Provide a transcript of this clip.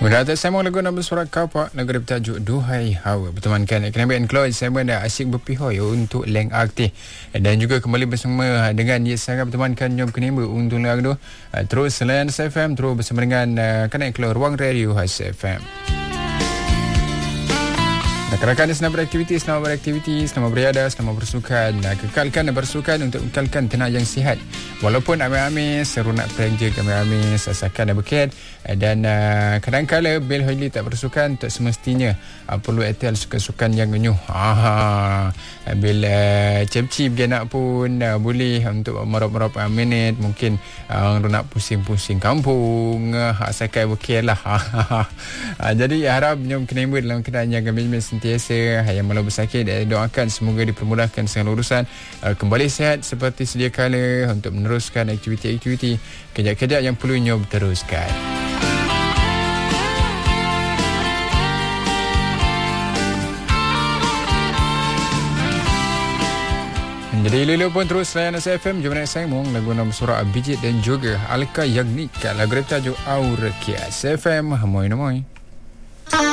Mudah tak saya mau lagu nak bersurat kapak lagu dia bertajuk Duhai Hawa bertemankan Kenapa and Chloe. Saya pun dah asyik berpihak untuk Leng Aktif dan juga kembali bersama dengan Yes Sarah bertemankan Nyom Kenimba untuk lagu tu. Terus selain SFM terus bersama dengan Kanak Keluar Ruang Radio SFM. Rakan-rakan selamat beraktiviti, selamat beriadah, selamat bersukan. Kekalkan bersukan untuk kekalkan tenaga yang sihat. Walaupun amis-amis, seronok peranjak amis-amis, asalkan dah berkait. Dan kadang-kadang Bill Hoyley tak bersukan, tak semestinya perlu etel sukan-sukan yang menyuh. Bila cip-cip dia nak pun boleh untuk merap-merap minit. Mungkin nak pusing-pusing kampung, asalkan berkait lah. Jadi harap Nyom Kenimba dalam keadaan yang gembira sentiasa, yang malah bersakit, doakan semoga dipermudahkan segala urusan, kembali sihat seperti sedia kala untuk meneruskan aktiviti-aktiviti kejap-kejap yang perlu Nyom teruskan. Jadi lulu pun terus layan SFM. Jom naik sambung lagu nama surah Abijit dan juga Alka Yagnik lagu bertajuk Aura Kia SFM. Hamoy namoy.